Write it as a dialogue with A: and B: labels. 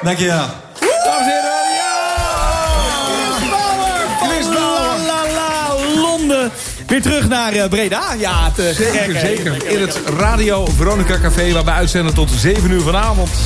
A: Dank je wel.
B: Dames en heren, Chris Bauer. Londen. Weer terug naar Breda. Ja,
C: Zeker. In het Radio Veronica Café, waar we uitzenden tot 7 uur vanavond.